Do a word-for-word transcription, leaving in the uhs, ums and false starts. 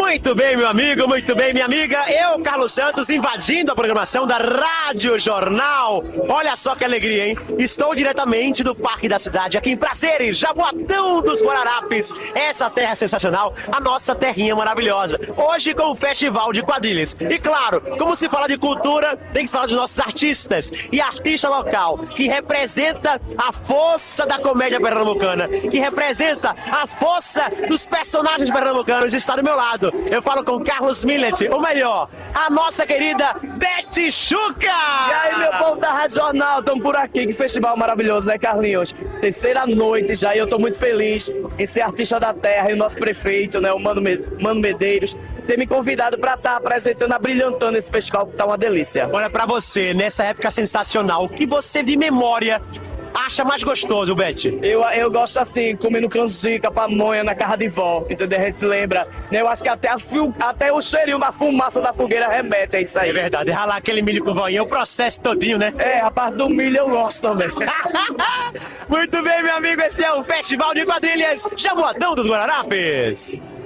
Muito bem, meu amigo, muito bem, minha amiga. Eu, Carlos Santos, invadindo a programação da Rádio Jornal. Olha só que alegria, hein? Estou diretamente do Parque da Cidade, aqui em Prazeres, Jaboatão dos Guararapes. Essa terra sensacional, a nossa terrinha maravilhosa. Hoje com o Festival de Quadrilhas. E claro, como se fala de cultura, tem que se falar dos nossos artistas. E artista local, que representa a força da comédia pernambucana, que representa a força dos personagens pernambucanos, está do meu lado. Eu falo com Carlos Millet, ou melhor, a nossa querida Betty Chuca! E aí, meu povo da Rádio Jornal, estamos por aqui, que festival maravilhoso, né, Carlinhos? Terceira noite já, e eu estou muito feliz em ser artista da terra, e o nosso prefeito, né, o Mano, Me- Mano Medeiros, ter me convidado para estar apresentando, abrilhantando esse festival, que tá uma delícia. Olha, pra você, nessa época sensacional, o que você de memória acha mais gostoso, Betty? Eu, eu gosto assim, comendo canjica, pamonha na casa de vó, entendeu? A gente lembra, né? Eu acho que até, a fio- até o cheirinho da fumaça da fogueira remete a isso aí. É verdade, ralar aquele milho com voinha, o processo todinho, né? É, a parte do milho eu gosto também. Muito bem, meu amigo, esse é o Festival de Quadrilhas Jaboatão dos Guararapes.